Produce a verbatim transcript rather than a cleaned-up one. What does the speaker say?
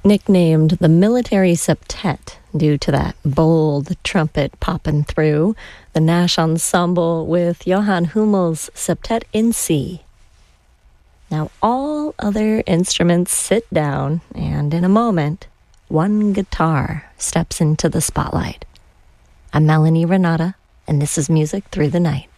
Nicknamed the Military Septet due to that bold trumpet popping through, the Nash Ensemble with Johann Hummel's Septet in C. Now all other instruments sit down, and in a moment, one guitar steps into the spotlight. I'm Melanie Renata, and this is Music Through the Night.